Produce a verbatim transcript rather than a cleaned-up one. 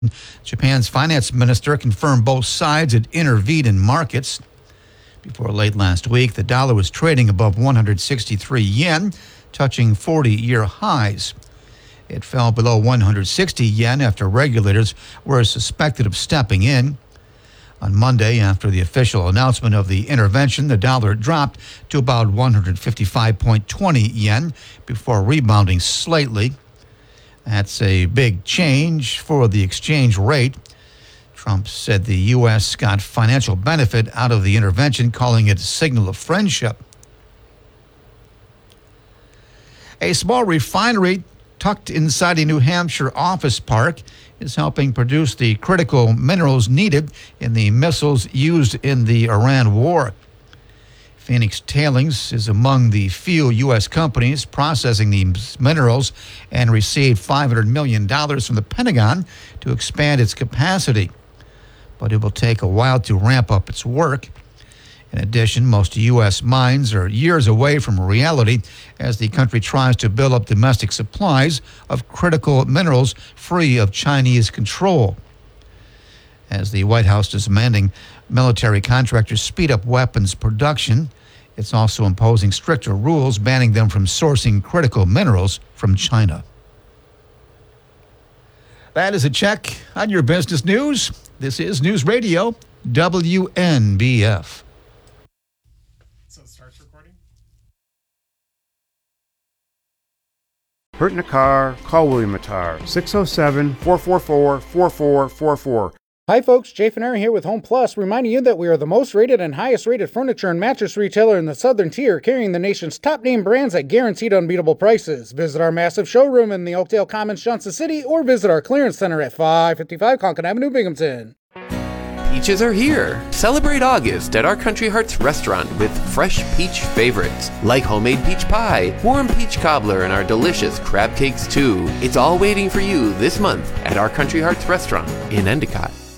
Japan's finance minister confirmed both sides had intervened in markets. Before late last week, the dollar was trading above one hundred sixty-three yen, touching forty-year highs. It fell below one hundred sixty yen after regulators were suspected of stepping in. On Monday, after the official announcement of the intervention, the dollar dropped to about one hundred fifty-five point two zero yen before rebounding slightly. That's a big change for the exchange rate. Trump said the U S got financial benefit out of the intervention, calling it a signal of friendship. A small refinery tucked inside a New Hampshire office park is helping produce the critical minerals needed in the missiles used in the Iran war. Phoenix Tailings is among the few U S companies processing these minerals and received five hundred million dollars from the Pentagon to expand its capacity. But it will take a while to ramp up its work. In addition, most U S mines are years away from reality as the country tries to build up domestic supplies of critical minerals free of Chinese control. As the White House is demanding military contractors speed up weapons production, it's also imposing stricter rules banning them from sourcing critical minerals from China. That is a check on your business news. This is News Radio W N B F. So it starts recording? Hurt in a car? Call William Mattar, six oh seven, four four four, four four four four. Hi folks, Jay Fineri here with Home Plus, reminding you that we are the most rated and highest rated furniture and mattress retailer in the Southern Tier, carrying the nation's top name brands at guaranteed unbeatable prices. Visit our massive showroom in the Oakdale Commons, Johnson City, or visit our clearance center at five fifty-five Concord Avenue, Binghamton. Peaches are here. Celebrate August at our Country Hearts restaurant with fresh peach favorites like homemade peach pie, warm peach cobbler, and our delicious crab cakes too. It's all waiting for you this month at our Country Hearts restaurant in Endicott.